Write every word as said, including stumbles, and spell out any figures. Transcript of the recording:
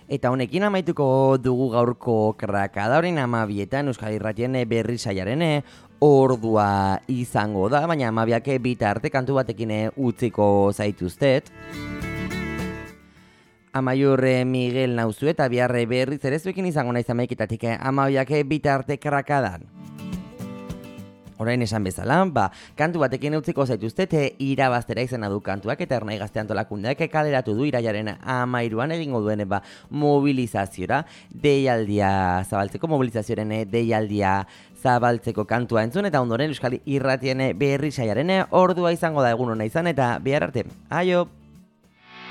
Eta honekin amaituko dugu gaurko krakada horien amabietan Euskal Irratien berri saiaren ordua izango da, baina amabiak bitarte kantu batekin utziko zaituztet. Amaiur Miguel nauzu eta biharre berriz ere zuekin izango naiz amaiketatik amabiak bitarte krakadan. Orain esan bezala, ba, kantu batekin utziko zaituztet irabaztera izena du kantuak eta Ernai Gazte Antolakundeak kaleratu du irailaren amairuan egingo duen ba, mobilizaziora, deialdia zabaltzeko, mobilizazioaren deialdia zabaltzeko kantua entzun eta ondoren Euskal Irratien berri saiaren ordua izango da egun hona izan eta bihar arte. Aio!